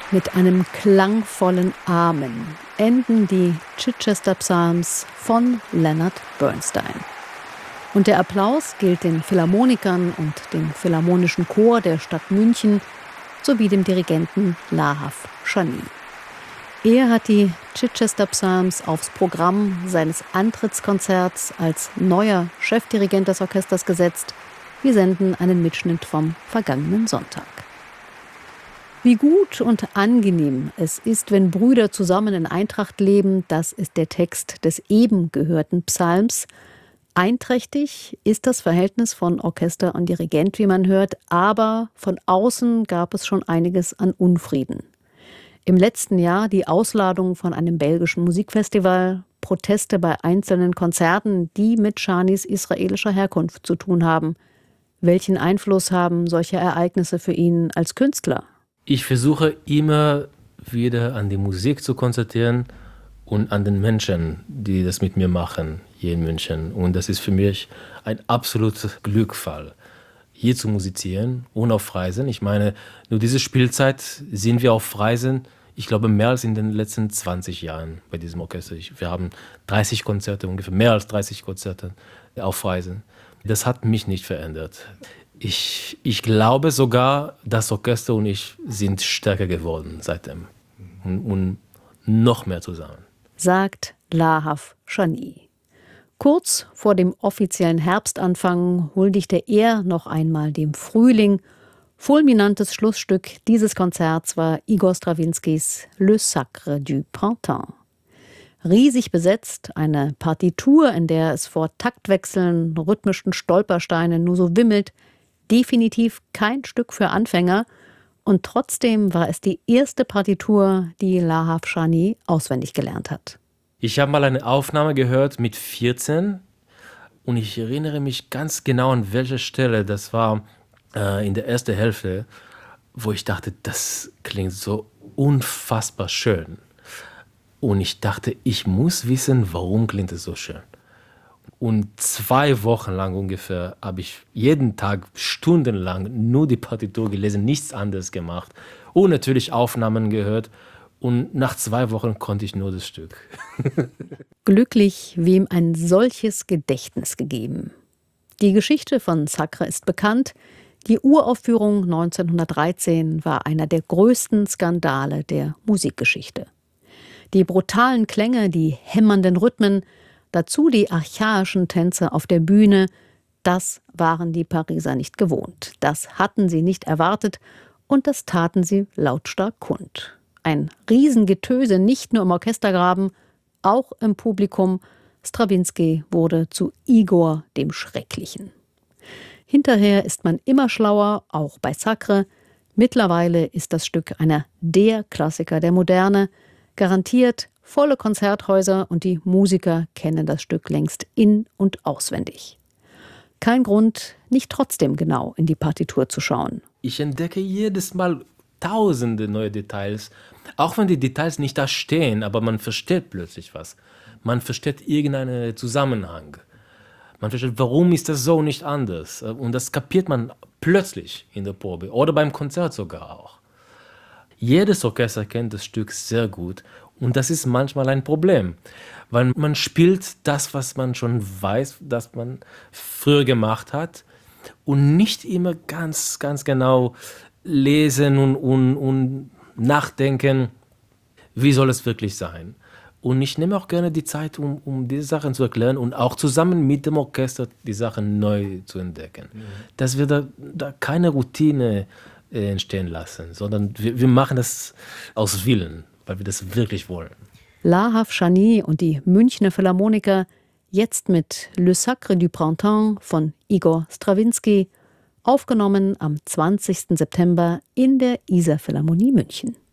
Mit einem klangvollen Amen enden die Chichester Psalms von Leonard Bernstein. Und der Applaus gilt den Philharmonikern und dem Philharmonischen Chor der Stadt München sowie dem Dirigenten Lahav Shani. Er hat die Chichester Psalms aufs Programm seines Antrittskonzerts als neuer Chefdirigent des Orchesters gesetzt. Wir senden einen Mitschnitt vom vergangenen Sonntag. Wie gut und angenehm es ist, wenn Brüder zusammen in Eintracht leben, das ist der Text des eben gehörten Psalms. Einträchtig ist das Verhältnis von Orchester und Dirigent, wie man hört, aber von außen gab es schon einiges an Unfrieden. Im letzten Jahr die Ausladung von einem belgischen Musikfestival, Proteste bei einzelnen Konzerten, die mit Shanis israelischer Herkunft zu tun haben. Welchen Einfluss haben solche Ereignisse für ihn als Künstler? Ich versuche immer wieder an die Musik zu konzentrieren und an den Menschen, die das mit mir machen hier in München. Und das ist für mich ein absoluter Glücksfall, hier zu musizieren und auf Reisen. Ich meine, nur diese Spielzeit sind wir auf Reisen, ich glaube, mehr als in den letzten 20 Jahren bei diesem Orchester. Wir haben 30 Konzerte, ungefähr mehr als 30 Konzerte auf Reisen. Das hat mich nicht verändert. Ich glaube sogar, das Orchester und ich sind stärker geworden seitdem und noch mehr zusammen. Sagt Lahav Shani. Kurz vor dem offiziellen Herbstanfang huldigte er noch einmal dem Frühling. Fulminantes Schlussstück dieses Konzerts war Igor Strawinskys Le Sacre du Printemps. Riesig besetzt, eine Partitur, in der es vor Taktwechseln, rhythmischen Stolpersteinen nur so wimmelt, definitiv kein Stück für Anfänger, und trotzdem war es die erste Partitur, die Lahav Shani auswendig gelernt hat. Ich habe mal eine Aufnahme gehört mit 14 und ich erinnere mich ganz genau an welche Stelle, das war in der ersten Hälfte, wo ich dachte, das klingt so unfassbar schön. Und ich dachte, ich muss wissen, warum klingt es so schön. Und 2 Wochen lang ungefähr habe ich jeden Tag stundenlang nur die Partitur gelesen, nichts anderes gemacht und natürlich Aufnahmen gehört. Und nach 2 Wochen konnte ich nur das Stück. Glücklich, wem ein solches Gedächtnis gegeben. Die Geschichte von Sacre ist bekannt. Die Uraufführung 1913 war einer der größten Skandale der Musikgeschichte. Die brutalen Klänge, die hämmernden Rhythmen, dazu die archaischen Tänze auf der Bühne, das waren die Pariser nicht gewohnt. Das hatten sie nicht erwartet und das taten sie lautstark kund. Ein Riesengetöse, nicht nur im Orchestergraben, auch im Publikum. Strawinsky wurde zu Igor dem Schrecklichen. Hinterher ist man immer schlauer, auch bei Sacre. Mittlerweile ist das Stück einer der Klassiker der Moderne. Garantiert volle Konzerthäuser und die Musiker kennen das Stück längst in- und auswendig. Kein Grund, nicht trotzdem genau in die Partitur zu schauen. Ich entdecke jedes Mal tausende neue Details, auch wenn die Details nicht da stehen, aber man versteht plötzlich was. Man versteht irgendeinen Zusammenhang. Man versteht, warum ist das so nicht anders. Und das kapiert man plötzlich in der Probe oder beim Konzert sogar auch. Jedes Orchester kennt das Stück sehr gut und das ist manchmal ein Problem, weil man spielt das, was man schon weiß, das man früher gemacht hat und nicht immer ganz genau lesen und nachdenken, wie soll es wirklich sein. Und ich nehme auch gerne die Zeit, um diese Sachen zu erklären und auch zusammen mit dem Orchester die Sachen neu zu entdecken. Dass wir da keine Routine entstehen lassen, sondern wir machen das aus Willen, weil wir das wirklich wollen. Lahav Shani und die Münchner Philharmoniker jetzt mit Le Sacre du Printemps von Igor Strawinsky, aufgenommen am 20. September in der Isar Philharmonie München.